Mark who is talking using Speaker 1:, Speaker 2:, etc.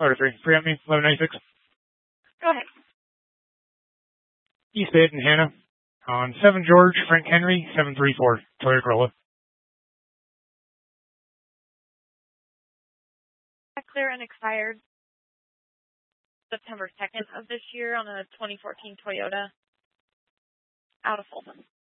Speaker 1: Order 3. Preempt me. 1196.
Speaker 2: Go ahead.
Speaker 1: East Bay and Hannah. On 7 George, Frank Henry, 734. Toyota Corolla.
Speaker 2: Clear and expired September 2nd of this year on a 2014 Toyota. Out of Fulton.